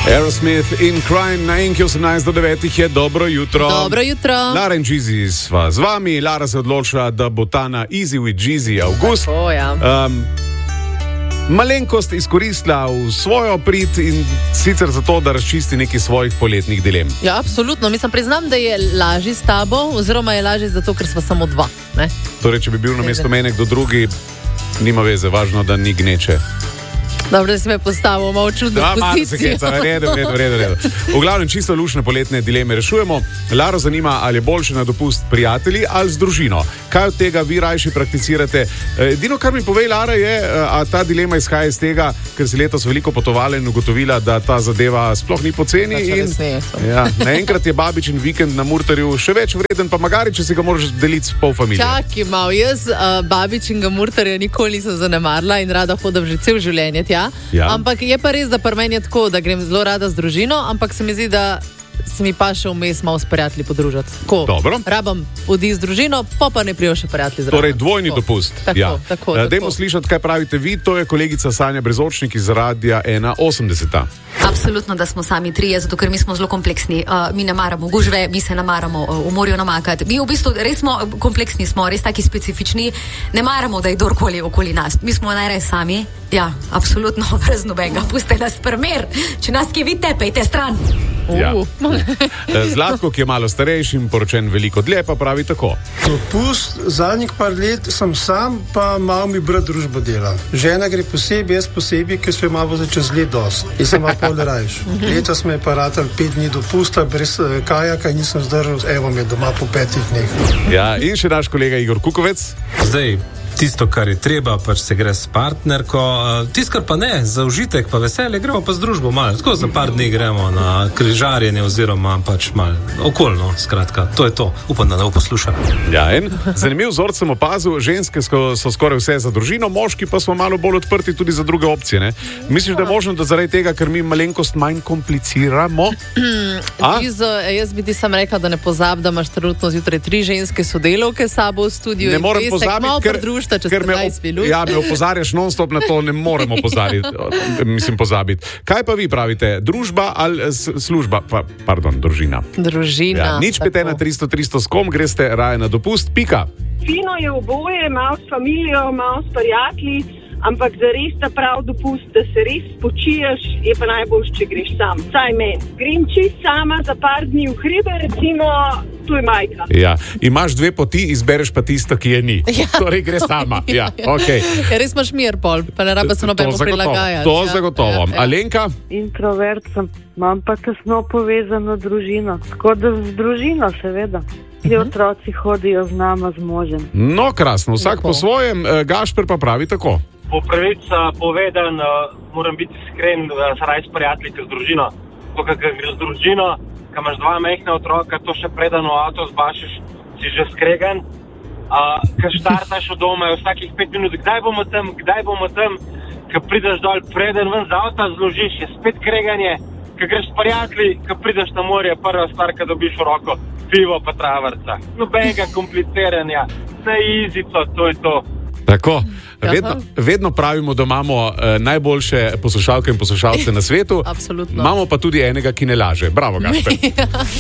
Aerosmith in Crime na Enki 18 do 9 je dobro jutro. Dobro jutro. Lara in Jeezy sva z vami. Lara se odločila, da bo ta na Easy with Jeezy avgust. Tako, ja. Malenkost izkoristila v svojo prid in sicer zato, da razčisti nekaj svojih poletnih dilem. Ja, absolutno. Mislim, priznam, da je lažje s tabo, oziroma je lažje zato, ker sva samo dva. Ne? Torej, če bi bil na mesto mene kdo drugi, nima veze, važno, da ni gneče. Dobro, da si me postavil malo čudno pozicijo. Redo. V glavnem čisto lušne poletne dileme rešujemo. Laro zanima, ali je boljše na dopust prijatelji ali z družino. Kaj od tega vi rajši prakticirate? Edino, kar mi pove Lara je, a ta dilema izhaja iz tega, ker si letos veliko potovala in ugotovila, da ta zadeva sploh ni poceni. Naenkrat je babičin vikend na Murterju še več vreden, pa magari, če si ga moraš deliti s pol familije. Čakaj malo, jaz babičinga Murterja nikoli nisem zanemarila in rada hodim že cel življenje tja. Ja. Ampak je pa res, da pri meni je tako, da grem zelo rada z družino, ampak se mi zdi, da se mi pa še vmes malo s prijatelji podružati. Tako, rabam odi z družino, pa ne prijo še prijatelji zraven. Torej dvojni dopust. Tako. Dajmo slišati, kaj pravite vi. To je kolegica Sanja Brezočnik iz Radia 1.80. Absolutno, da smo sami trije, zato ker mi smo zelo kompleksni. Mi ne maramo gužve, mi se ne maramo v morju namakati. Mi v bistvu res smo kompleksni, smo res taki specifični. Ne maramo, da je kdorkoli okoli nas. Mi smo najraje sami. Ja, absolutno, brez nobenega. Puste nas primer. Če nas kje vidite, pejte stran. Ja. Zlatko, ki je malo starejši in poročen veliko dlje, pa pravi tako. Dopust zadnjih par let sem sam, pa malo mi brat družbo dela. Žena gre posebej, jaz posebej, ker smo malo za čez let dost. Jaz sem malo pol rajš. Leta smo je pa ratal 5 dni dopusta, brez kajaka in nisem zdržal, evo me doma po 5 dneh. Ja, in še naš kolega Igor Kukovec. Zdaj, tisto, kar je treba, pač se gre s partnerko, tisto, kar pa ne, za užitek, pa veselje, gremo pa z družbo malo. Tako za par dni gremo na križarjenje oziroma pač malo okolno, skratka. To je to. Upam, da ne bo poslušala. Ja, en zanimiv vzorc sem opazil, ženske so skoraj vse za družino, moški pa smo malo bolj odprti tudi za druge opcije, ne? Misliš, da je možno, da zaradi tega, ker mi malenkost manj kompliciramo? Jaz bi ti sam rekla, da ne pozab, da imaš trenutno zjutraj 3 ženske sodelavke s sabo v studiu. Ne morem pozabiti, ker me opozarjaš non-stop na to, ne moremo pozabiti. Kaj pa vi pravite? Družba ali služba? Družina. Družina. Ja, nič pete na 300, s kom greste raje na dopust? Pika. Fino je oboje, malo s familijo, malo s prijatelji, ampak za res ta prav dopust, da se res spočiješ, je pa najboljš, če greš sam. Saj meni. Grem čist sama za par dni v hribe, recimo, tu je majka. Ja, imaš 2 poti, izbereš pa tisto, ki je ni. Ja. Torej gre sama. Ja, okay. Ja, res imaš mir pol, pa ne rabe se nobeno prilagajati. To zagotovo. Ja. Alenka? Introvert sem, imam pa tesno povezano družino. Tako da z družino, seveda. Ti otroci hodijo z nama, z možem. No, krasno, vsak po svojem. Gašper pa pravi tako. Po pravici povedan, moram biti iskren, da se raj s prijatelji, z družino. Ko gre z družino, ko imaš 2 majhna otroka, to še preden v avto zbašiš, si že skregan. Ko štartaš od doma, je vsakih 5 minut, kdaj bomo tam, ko prideš dol, preden ven z avta zložiš, je spet kreganje. Ko greš s prijatelji, ko prideš na morje, prva stvar, ko dobiš v roko, pivo pa travrca. Nobenega kompliciranja, vse izico, to je to. Tako, vedno pravimo, da imamo najboljše poslušalke in poslušalce na svetu. Absolutno. Imamo pa tudi enega, ki ne laže. Bravo, Gašper.